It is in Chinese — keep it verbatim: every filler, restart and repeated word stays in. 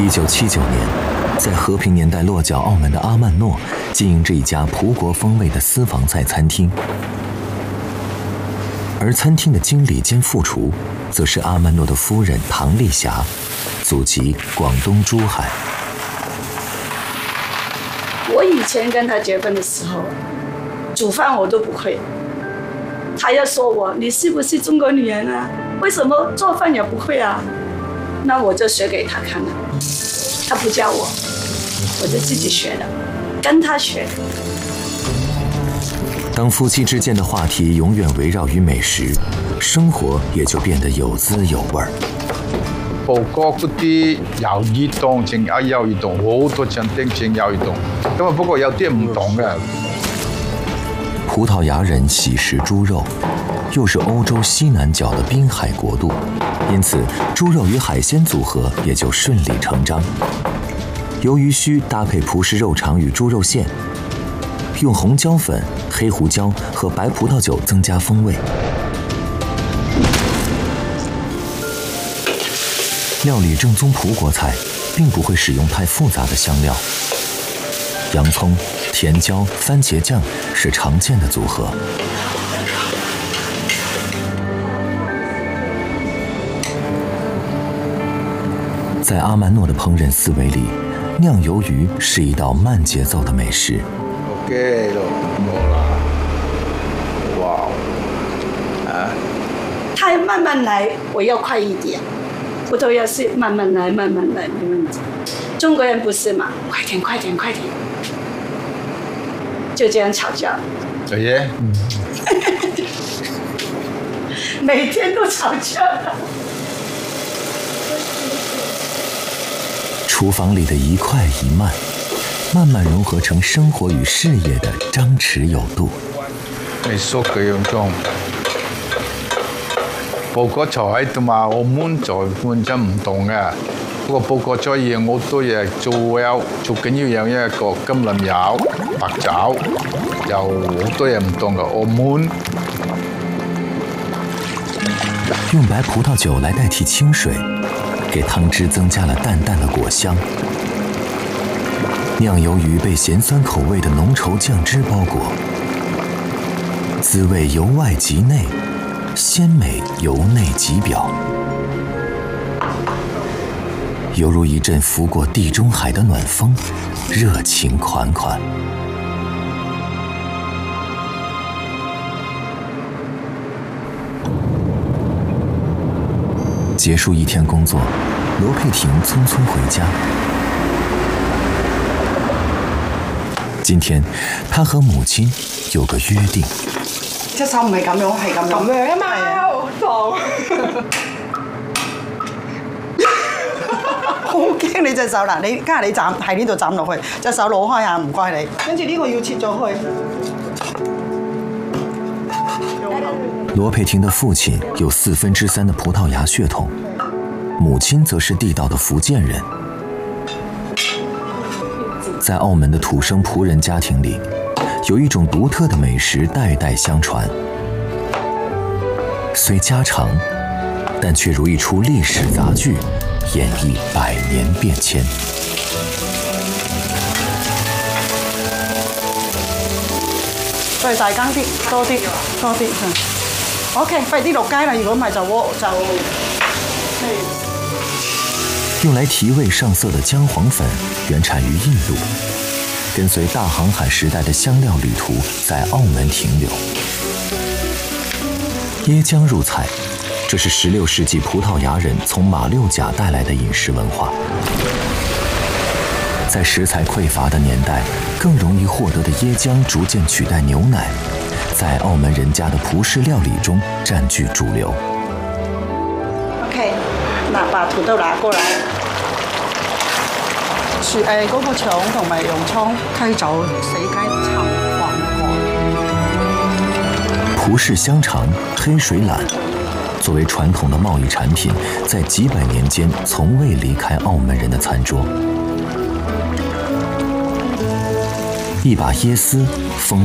一九七九年，在和平年代落脚澳门的阿曼诺经营着一家葡国风味的私房菜餐厅，而餐厅的经理兼副厨，则是阿曼诺的夫人唐丽霞，祖籍广东珠海。 我以前跟他结婚的时候，煮饭我都不会，他要说我你是不是中国女人啊？为什么做饭也不会啊？那我就学给他看了，他不教我，我就自己学的，跟他学的。 当夫妻之间的话题永远围绕于美食，生活也就变得有滋有味儿。 葡國嗰啲魷魚檔，淨係魷魚檔，好多餐廳整魷魚檔，咁啊不過有啲唔同嘅。 葡萄牙人喜食豬肉，又是歐洲西南角的濱海國度，因此豬肉與海鮮組合也就順理成章。魷魚須搭配葡式肉腸與豬肉餡，用紅椒粉、黑胡椒和白葡萄酒增加風味。料理正宗葡國菜，並不會使用太複雜的香料，洋蔥、甜椒、番茄醬是常見的組合。在阿曼諾的烹飪思維裡，釀魷魚是一道慢節奏的美食。 OK 咯，冇啦，哇，啊！ 他慢慢來，我要快一點。葡萄牙是慢慢來，慢慢來，沒問題。中國人不是嘛？快點，快點，快點，就這樣吵架。 對耶。 每天都吵架。 廚房裡的一快一慢，慢慢融合成生活與事業的張弛有度。 你熟嘅樣種。葡國菜喺度嘛，澳門菜本身唔同嘅。不過葡國菜嘢好多嘢做有，最緊要有一個橄欖油、白酒，有好多嘢唔同嘅。澳門用白葡萄酒來代替清水，給湯汁增加了淡淡的果香。釀魷魚被鹹酸口味的濃稠醬汁包裹，滋味由外及內，鮮美由內及表，猶如一陣拂過地中海的暖風，熱情款款。結束一天工作，羅佩婷匆匆回家。今天，她和母親有個約定。 隻手唔係咁樣，係咁樣。咁樣啊嘛，好痛。好驚你隻手嗱，你家下你斬喺呢度斬落去，隻手攞開下，唔該你。跟住呢個要切咗去。 羅佩婷的父親有四分之三的葡萄牙血統，母親則是地道的福建人。在澳門的土生葡人家庭裡，有一種獨特的美食代代相傳，雖家常，但卻如一出歷史雜劇，演繹百年變遷。 再大間啲，多啲，多啲。OK， 快啲落街啦！如果唔係就鍋就。 用來提味上色的薑黃粉原產於印度，跟隨大航海時代的香料旅途在澳門停留。椰漿入菜，這是十六世紀葡萄牙人從馬六甲帶來的飲食文化。在食材匱乏的年代，更容易獲得的椰漿逐漸取代牛奶，在澳門人家的葡式料理中佔據主流。 OK， 嗱，把土豆拿過來。薯誒嗰個腸同埋洋葱，開走死雞橙黃黃。 葡式香腸、黑水欖，作為傳統的貿易產品，在幾百年間從未離開澳門人的餐桌。一把椰絲